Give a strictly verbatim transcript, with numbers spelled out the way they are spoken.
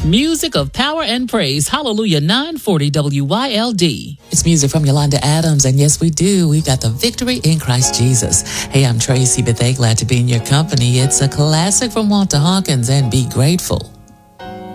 Music of power and praise. Hallelujah. nine forty W Y L D. It's music from Yolanda Adams, and yes, we do. We've got the victory in Christ Jesus. Hey, I'm Tracy Bethea. Glad to be in your company. It's a classic from Walter Hawkins, and be grateful.